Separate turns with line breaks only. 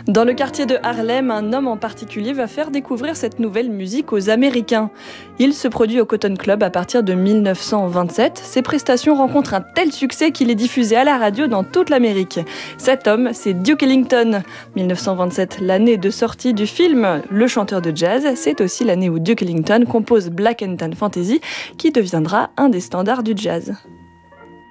Dans le quartier de Harlem, un homme en particulier va faire découvrir cette nouvelle musique aux Américains. Il se produit au Cotton Club à partir de 1927. Ses prestations rencontrent un tel succès qu'il est diffusé à la radio dans toute l'Amérique. Cet homme, c'est Duke Ellington. 1927, l'année de sortie du film Le chanteur de jazz, c'est aussi l'année où Duke Ellington compose Black and Tan Fantasy, qui deviendra un des standards du jazz.